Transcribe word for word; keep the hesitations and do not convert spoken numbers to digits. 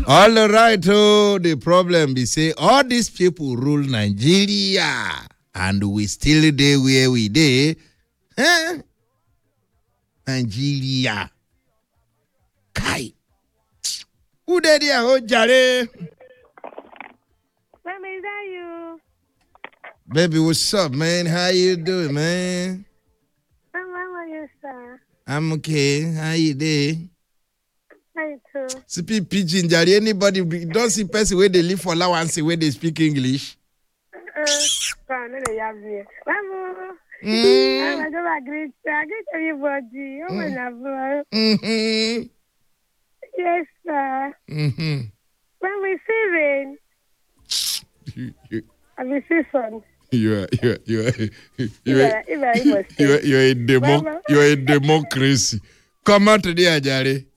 All right, oh, the problem be say all these people rule Nigeria and we still there where we dey. Huh? Nigeria. Kai. Who dey there, oh, jare? Mama, is that you? Baby, what's up, man? How you doing, man? Mama, how are you, sir? I'm okay. How you doing? Hi, too. Speak pidgin, jare. Anybody don't see person where they live for allowance where they speak English? Uh, God, no, they have me. Mama, Mm. Mama, don't agree. I get everybody. Oh, my love. Mm-hmm. Yes, sir. Mm-hmm. When we see rain, You, you, and we see sun. you are, you are, you are, you You are, are, you are, you you are, you are a demo, Mama. you are a democracy. Come out today, Ajare.